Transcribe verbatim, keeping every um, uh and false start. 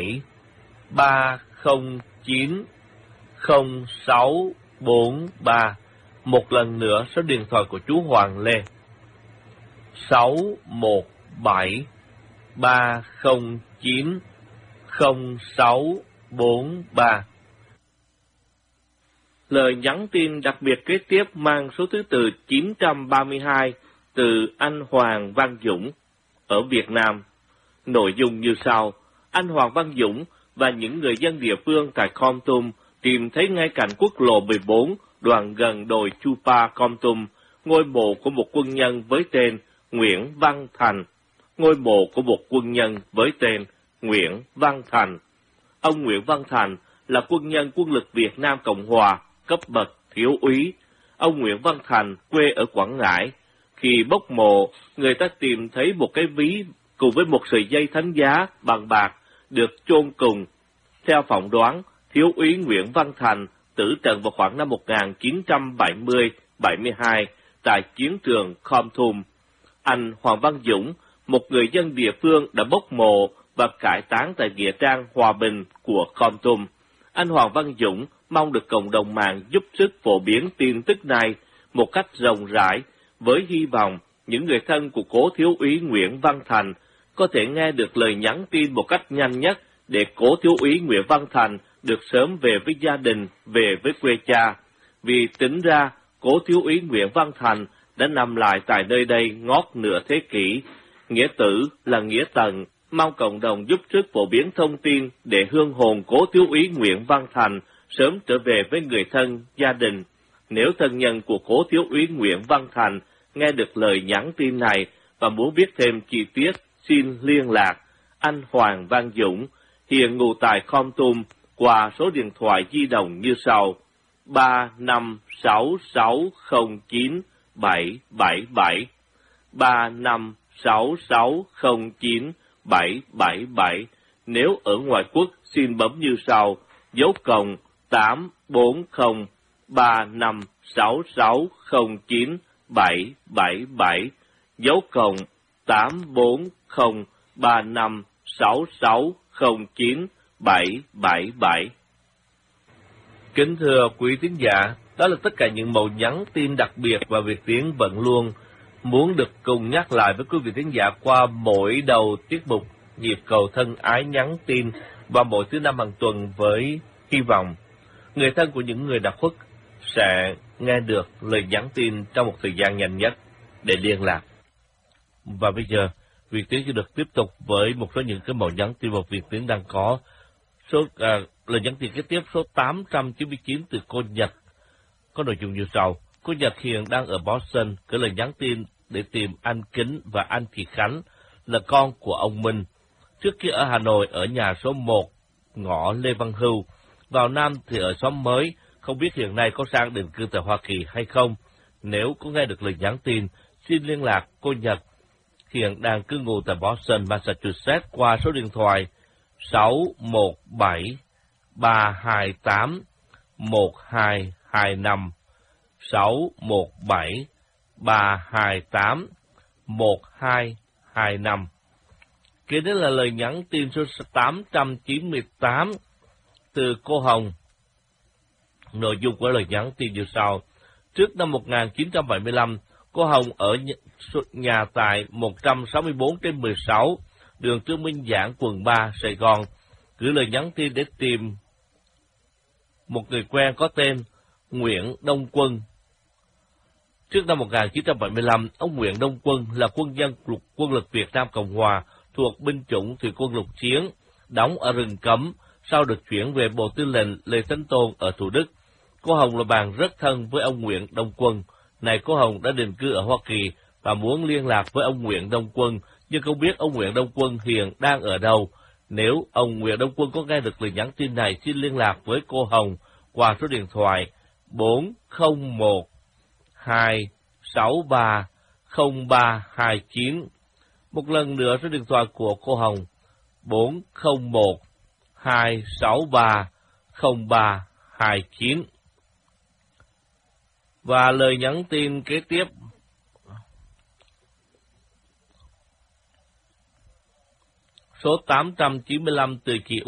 bảy ba không chín không sáu bốn ba. Một lần nữa số điện thoại của chú Hoàng Lê. sáu một bảy ba không chín không sáu bốn ba. Lời nhắn tin đặc biệt kế tiếp mang số thứ tự chín trăm ba mươi hai từ anh Hoàng Văn Dũng ở Việt Nam. Nội dung như sau: anh Hoàng Văn Dũng và những người dân địa phương tại Kon Tum tìm thấy ngay cạnh quốc lộ mười bốn, đoạn gần đồi Chupa, Kon Tum, ngôi mộ của một quân nhân với tên Nguyễn Văn Thành. Ngôi mộ của một quân nhân với tên Nguyễn Văn Thành. Ông Nguyễn Văn Thành là quân nhân quân lực Việt Nam Cộng Hòa, cấp bậc thiếu úy. Ông Nguyễn Văn Thành quê ở Quảng Ngãi. Khi bốc mộ, người ta tìm thấy một cái ví cùng với một sợi dây thánh giá bằng bạc được chôn cùng. Theo phỏng đoán, thiếu úy Nguyễn Văn Thành tử trận vào khoảng năm một nghìn chín trăm bảy mươi bảy mươi hai tại chiến trường Kon Tum. Anh Hoàng Văn Dũng, một người dân địa phương, đã bốc mộ và cải táng tại nghĩa trang Hòa Bình của Kon Tum. Anh Hoàng Văn Dũng mong được cộng đồng mạng giúp sức phổ biến tin tức này một cách rộng rãi, với hy vọng những người thân của cố thiếu úy Nguyễn Văn Thành có thể nghe được lời nhắn tin một cách nhanh nhất để cố thiếu úy Nguyễn Văn Thành được sớm về với gia đình, về với quê cha. Vì tính ra, cố thiếu úy Nguyễn Văn Thành đã nằm lại tại nơi đây ngót nửa thế kỷ. Nghĩa tử là nghĩa tận, mong cộng đồng giúp sức phổ biến thông tin để hương hồn cố thiếu úy Nguyễn Văn Thành sớm trở về với người thân, gia đình. Nếu thân nhân của cố thiếu úy Nguyễn Văn Thành nghe được lời nhắn tin này và muốn biết thêm chi tiết, xin liên lạc anh Hoàng Văn Dũng, hiện ngụ tại Kon Tum, qua số điện thoại di động như sau: ba năm sáu sáu không chín bảy bảy bảy, ba năm sáu sáu không chín bảy bảy bảy. Nếu ở ngoại quốc, xin bấm như sau: dấu cộng tám bốn không ba năm sáu sáu không chín bảy bảy bảy, dấu cộng tám bốn không ba năm sáu sáu không chín bảy bảy bảy. Kính thưa quý tín giả, đó là tất cả những mẫu nhắn tin đặc biệt và Việt Tiến vẫn luôn muốn được cùng nhắc lại với quý vị tín giả qua mỗi đầu tiết mục Nhịp Cầu Thân Ái nhắn tin vào mỗi thứ năm hàng tuần, với hy vọng người thân của những người đã khuất sẽ nghe được lời nhắn tin trong một thời gian nhanh nhất để liên lạc. Và bây giờ, Việt Tiến sẽ được tiếp tục với một số những cái mẫu nhắn tin mà Việt Tiến đang có. Số à, lời nhắn tin kế tiếp số tám trăm chín mươi chín từ cô Nhật có nội dung như sau: cô Nhật hiện đang ở Boston, gửi lời nhắn tin để tìm anh Kính và anh Thị Khánh là con của ông Minh. Trước kia ở Hà Nội ở nhà số một ngõ Lê Văn Hưu, vào Nam thì ở xóm mới, không biết hiện nay có sang định cư tại Hoa Kỳ hay không. Nếu có nghe được lời nhắn tin, xin liên lạc cô Nhật, hiện đang cư ngụ tại Boston, Massachusetts, qua số điện thoại sáu một bảy ba hai tám một hai hai năm, sáu một bảy ba hai tám một hai hai năm. Kế đến là lời nhắn tin số tám trăm chín mươi tám từ cô Hồng. Nội dung của lời nhắn tin như sau: trước năm một nghìn chín trăm bảy mươi lăm, cô Hồng ở nhà tại một trăm sáu mươi bốn trên mười sáu, đường Trương Minh Giảng, quận ba, Sài Gòn, gửi lời nhắn tin để tìm một người quen có tên Nguyễn Đông Quân. Trước năm một nghìn chín trăm bảy mươi lăm, ông Nguyễn Đông Quân là quân nhân quân lực Việt Nam Cộng Hòa thuộc binh chủng thủy quân lục chiến, đóng ở rừng Cấm, sau được chuyển về Bộ Tư lệnh Lê Thánh Tôn ở Thủ Đức. Cô Hồng là bạn rất thân với ông Nguyễn Đông Quân. Này cô Hồng đã định cư ở Hoa Kỳ và muốn liên lạc với ông Nguyễn Đông Quân, nhưng không biết ông Nguyễn Đông Quân hiện đang ở đâu. Nếu ông Nguyễn Đông Quân có nghe được lời nhắn tin này, xin liên lạc với cô Hồng qua số điện thoại bốn không một hai sáu ba không ba hai chín. Một lần nữa số điện thoại của cô Hồng bốn không một hai sáu ba không ba hai chín. Và lời nhắn tin kế tiếp số tám trăm chín mươi lăm từ chị